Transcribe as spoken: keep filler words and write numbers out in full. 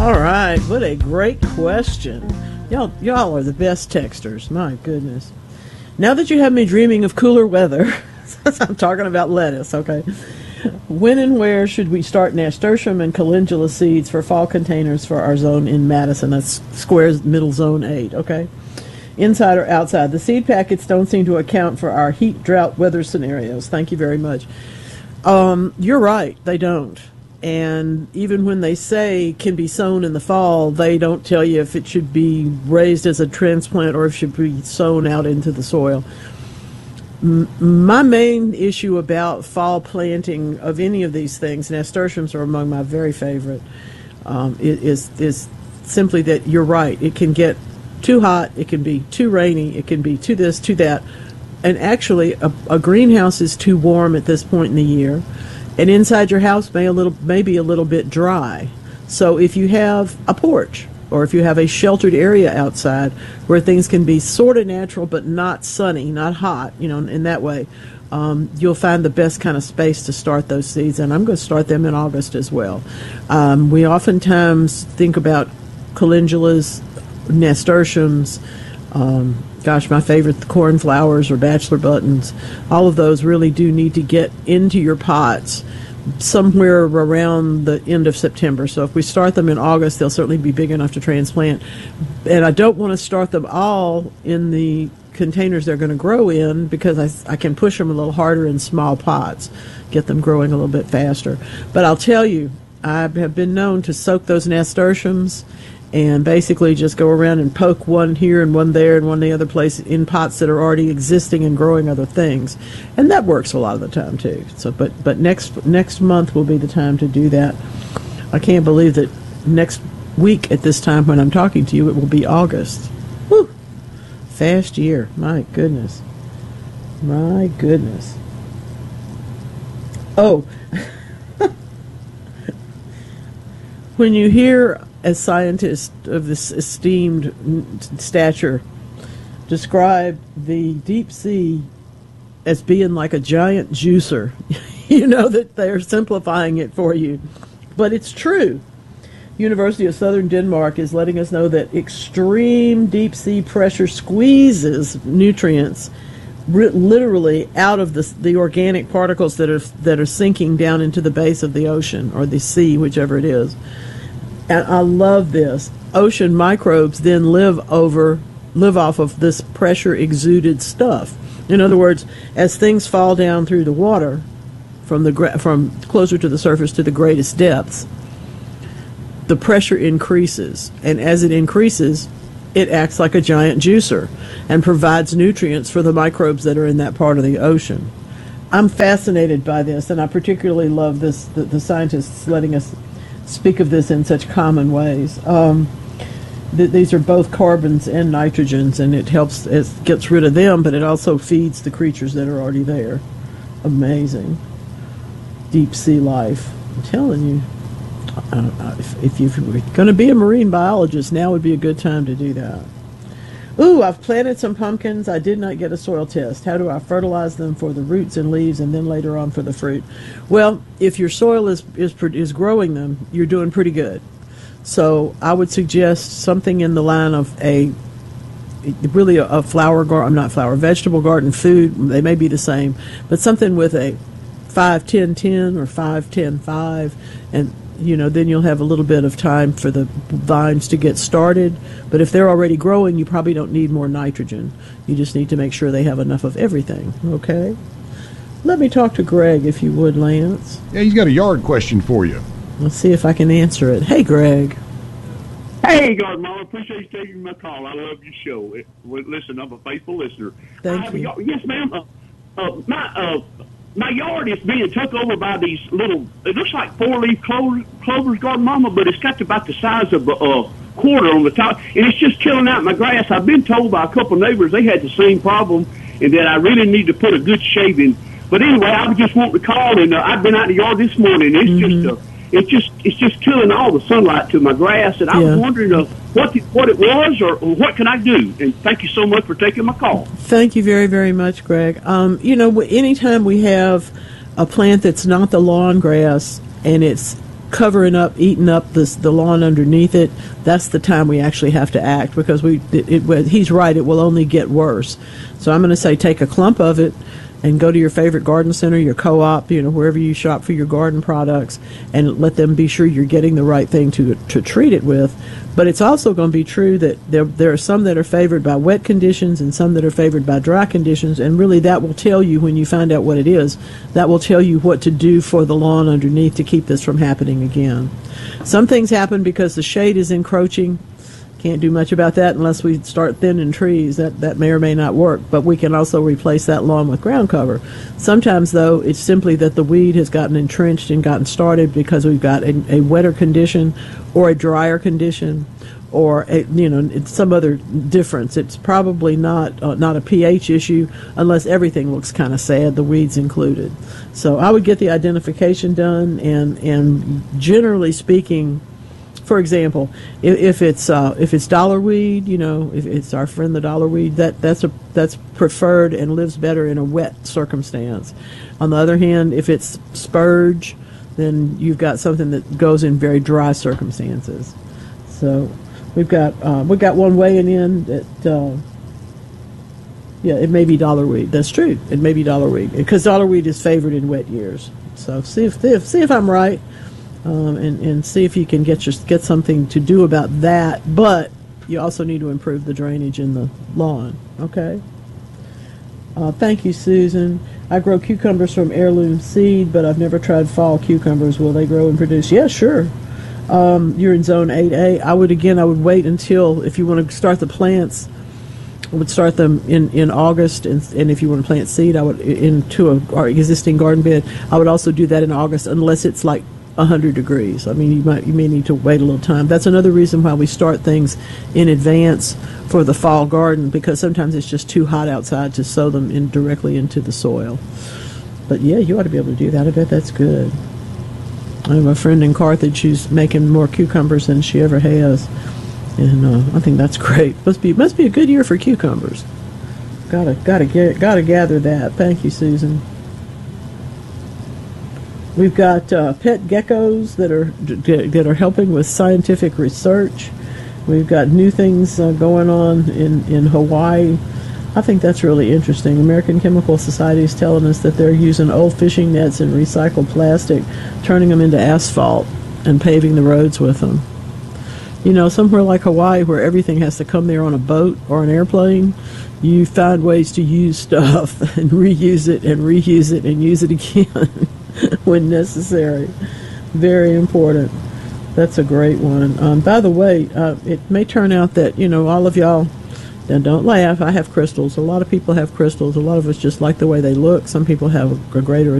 All right, what a great question. Y'all, y'all are the best texters. My goodness. Now that you have me dreaming of cooler weather, I'm talking about lettuce, okay? When and where should we start nasturtium and calendula seeds for fall containers for our zone in Madison? That's squares middle zone eight, okay? Inside or outside? The seed packets don't seem to account for our heat, drought, weather scenarios. Thank you very much. Um, you're right, they don't. And even when they say can be sown in the fall, they don't tell you if it should be raised as a transplant or if it should be sown out into the soil. M- my main issue about fall planting of any of these things, nasturtiums are among my very favorite, um, is, is simply that you're right. It can get too hot, it can be too rainy, it can be too this, too that. And actually, a, a greenhouse is too warm at this point in the year. And inside your house may a little, maybe a little bit dry. So if you have a porch or if you have a sheltered area outside where things can be sort of natural but not sunny, not hot, you know, in that way, um, you'll find the best kind of space to start those seeds. And I'm going to start them in August as well. Um, we oftentimes think about calendulas, nasturtiums, um, gosh, my favorite, the cornflowers or bachelor buttons. All of those really do need to get into your pots somewhere around the end of September. So if we start them in August, they'll certainly be big enough to transplant. And I don't want to start them all in the containers they're going to grow in because I, I can push them a little harder in small pots, get them growing a little bit faster. But I'll tell you, I have been known to soak those nasturtiums and basically just go around and poke one here and one there and one the other place in pots that are already existing and growing other things. And that works a lot of the time too. So but but next next month will be the time to do that. I can't believe that next week at this time when I'm talking to you it will be August. Whew. Fast year. My goodness. My goodness. Oh. When you hear a scientist of this esteemed stature describe the deep sea as being like a giant juicer, you know that they're simplifying it for you. But it's true. University of Southern Denmark is letting us know that extreme deep sea pressure squeezes nutrients literally out of the, the organic particles that are that are sinking down into the base of the ocean or the sea, whichever it is. And I love this. Ocean microbes then live over, live off of this pressure exuded stuff. In other words, as things fall down through the water, from the from closer to the surface to the greatest depths, the pressure increases, and as it increases, it acts like a giant juicer and provides nutrients for the microbes that are in that part of the ocean. I'm fascinated by this, and I particularly love this. The, the scientists letting us speak of this in such common ways. Um, th- these are both carbons and nitrogens, and it helps, it gets rid of them, but it also feeds the creatures that are already there. Amazing. Deep sea life. I'm telling you, uh, if, if you're going to be a marine biologist, now would be a good time to do that. Ooh, I've planted some pumpkins. I did not get a soil test. How do I fertilize them for the roots and leaves and then later on for the fruit? Well, if your soil is is, is growing them, you're doing pretty good. So I would suggest something in the line of a really a, a flower garden, not flower, vegetable garden, food. They may be the same, but something with a five ten ten or five ten five, and you know, then you'll have a little bit of time for the vines to get started. But if they're already growing, you probably don't need more nitrogen. You just need to make sure they have enough of everything, okay? Let me talk to Greg, if you would, Lance. Yeah, he's got a yard question for you. Let's see if I can answer it. Hey, Greg. Hey, Garden Mama. Appreciate you taking my call. I love your show. It, listen, I'm a faithful listener. Thank you. Uh, yes, ma'am. Uh, uh, my... Uh, My yard is being took over by these little, it looks like four-leaf clover, clovers, Garden Mama, but it's got about the size of a uh, quarter on the top, and it's just killing out my grass. I've been told by a couple of neighbors they had the same problem, and that I really need to put a good shaving. But anyway, I was just wanting to call, and uh, I've been out in the yard this morning. It's mm-hmm. just, uh, it's just, it's just killing all the sunlight to my grass, and I yeah. was wondering uh, what the, what it was, or, or what can I do? And thank you so much for taking my call. Thank you very, very much, Greg. Um, you know, anytime we have a plant that's not the lawn grass and it's covering up, eating up this, the lawn underneath it, that's the time we actually have to act, because we it, it, he's right, it will only get worse. So I'm going to say take a clump of it and go to your favorite garden center, your co-op, you know, wherever you shop for your garden products, and let them be sure you're getting the right thing to to treat it with. But it's also going to be true that there there are some that are favored by wet conditions and some that are favored by dry conditions, and really that will tell you, when you find out what it is, that will tell you what to do for the lawn underneath to keep this from happening again. Some things happen because the shade is encroaching. Can't do much about that unless we start thinning trees. That that may or may not work, but we can also replace that lawn with ground cover. Sometimes, though, it's simply that the weed has gotten entrenched and gotten started because we've got a, a wetter condition or a drier condition, or a, you know, it's some other difference. It's probably not uh, not a pH issue unless everything looks kind of sad, the weeds included. So I would get the identification done, and and generally speaking, for example, if, if it's uh, if it's dollarweed, you know, if it's our friend the dollarweed, that that's a that's preferred and lives better in a wet circumstance. On the other hand, if it's spurge, then you've got something that goes in very dry circumstances. So we've got uh, we've got one weighing in that uh, yeah, it may be dollarweed. That's true. It may be dollarweed because dollarweed is favored in wet years. So see if see if, see if I'm right. Um, and, and see if you can get your, get something to do about that. But you also need to improve the drainage in the lawn. Okay. Uh, thank you, Susan. I grow cucumbers from heirloom seed, but I've never tried fall cucumbers. Will they grow and produce? Yeah, sure. Um, you're in zone eight A. I would again. I would wait until, if you want to start the plants, I would start them in, in August, and, and if you want to plant seed, I would into a our existing garden bed. I would also do that in August, unless it's like one hundred degrees. I mean, you might you may need to wait a little time. That's another reason why we start things in advance for the fall garden, because sometimes it's just too hot outside to sow them in directly into the soil. But yeah, you ought to be able to do that. I bet that's good. I have a friend in Carthage who's making more cucumbers than she ever has, and uh, I think that's great. Must be must be a good year for cucumbers. Gotta gotta get gotta gather that. Thank you, Susan. We've got uh, pet geckos that are that are helping with scientific research. We've got new things uh, going on in, in Hawaii. I think that's really interesting. American Chemical Society is telling us that they're using old fishing nets and recycled plastic, turning them into asphalt and paving the roads with them. You know, somewhere like Hawaii, where everything has to come there on a boat or an airplane, you find ways to use stuff and reuse it and reuse it and use it again when necessary. Very important. That's a great one. Um, by the way, uh, it may turn out that, you know, all of y'all, and don't laugh, I have crystals. A lot of people have crystals. A lot of us just like the way they look. Some people have a greater